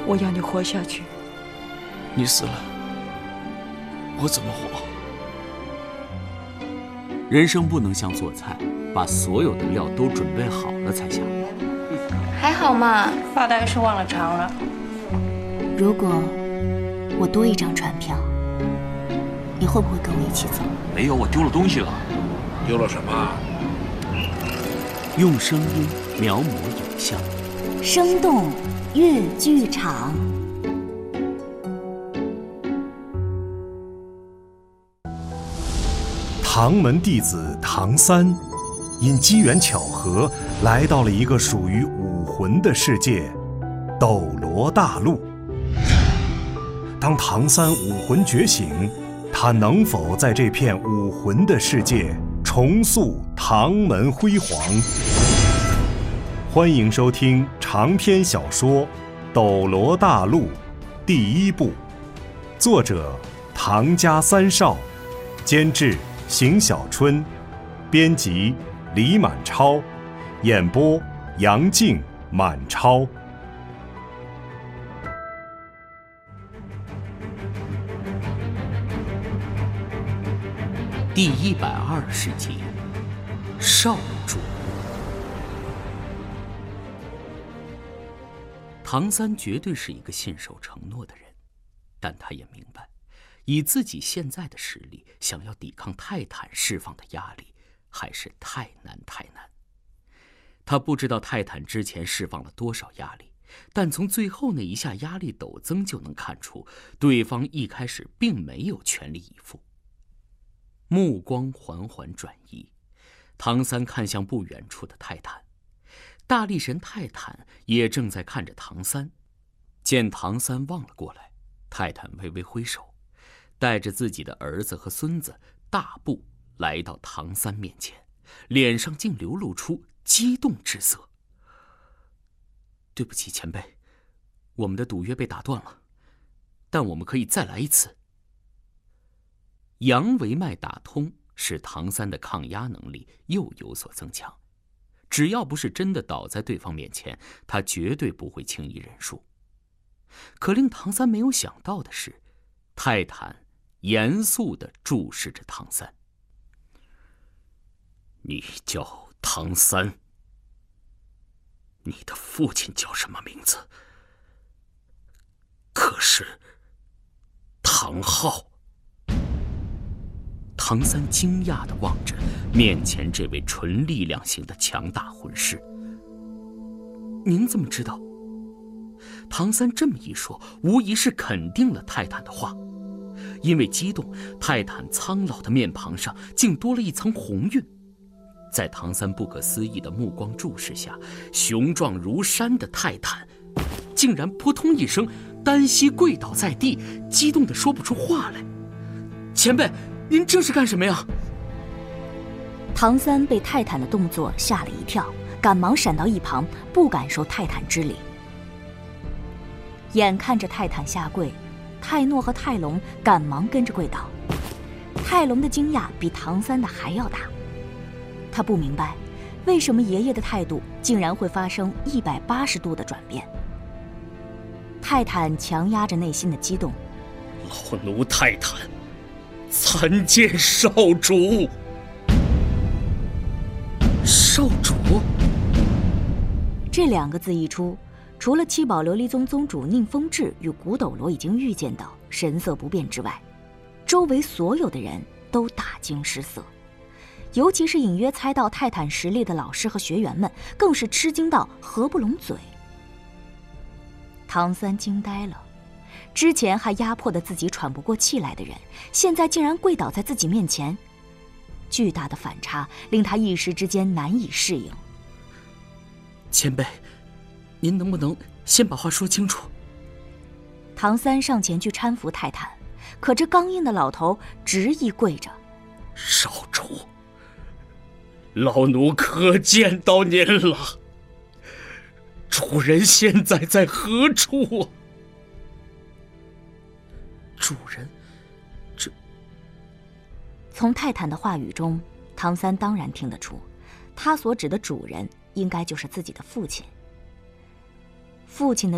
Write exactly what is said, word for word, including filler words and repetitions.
我要你活下去。 你死了，我怎么活？ 人生不能像做菜，把所有的料都准备好了才下锅。 还好嘛， 发呆是忘了尝了。 如果我多一张船票，你会不会跟我一起走？ 没有，我丢了东西了。 丢了什么？ 用声音描摹影像， 生动粤剧场。 唐门弟子唐三，因机缘巧合来到了一个属于武魂的世界——斗罗大陆。当唐三武魂觉醒，他能否在这片武魂的世界重塑唐门辉煌？欢迎收听长篇小说《斗罗大陆》第一部，作者唐家三少，监制邢小春，编辑李满超，演播杨静、满超。 第一百二十集，少主。唐三绝对是一个信守承诺的人，但他也明白，以自己现在的实力，想要抵抗泰坦释放的压力，还是太难太难。他不知道泰坦之前释放了多少压力，但从最后那一下压力陡增就能看出，对方一开始并没有全力以赴。目光缓缓转移，唐三看向不远处的泰坦，大力神泰坦也正在看着唐三。见唐三望了过来，泰坦微微挥手，带着自己的儿子和孙子大步来到唐三面前，脸上竟流露出激动之色。对不起前辈，我们的赌约被打断了，但我们可以再来一次。阳维脉打通，使唐三的抗压能力又有所增强。只要不是真的倒在对方面前，他绝对不会轻易认输。可令唐三没有想到的是，泰坦严肃地注视着唐三。你叫唐三，你的父亲叫什么名字？可是唐昊。唐三惊讶地望着面前这位纯力量型的强大魂师。您怎么知道？唐三这么一说，无疑是肯定了泰坦的话。因为激动，泰坦苍老的面庞上竟多了一层红晕。在唐三不可思议的目光注视下，雄壮如山的泰坦竟然扑通一声单膝跪倒在地，激动地说不出话来。前辈，您这是干什么呀？ 唐三被泰坦的动作吓了一跳，赶忙闪到一旁，不敢受泰坦之礼。眼看着泰坦下跪，泰诺和泰隆赶忙跟着跪倒。泰隆的惊讶比唐三的还要大，他不明白为什么爷爷的态度竟然会发生一百八十度的转变。泰坦强压着内心的激动， 老奴泰坦参见少主。少主， 这两个字一出，除了七宝琉璃宗宗主宁风致与古斗罗已经预见到神色不变之外，周围所有的人都大惊失色，尤其是隐约猜到泰坦实力的老师和学员们，更是吃惊到合不拢嘴。唐三惊呆了，之前还压迫得自己喘不过气来的人，现在竟然跪倒在自己面前，巨大的反差令他一时之间难以适应。 前辈，您能不能先把话说清楚？ 唐三上前去搀扶泰坦，可这刚硬的老头执意跪着。 少主，老奴可见到您了，主人现在在何处啊？主人，这…… 从泰坦的话语中，唐三当然听得出，他所指的主人应该就是自己的父亲。父亲的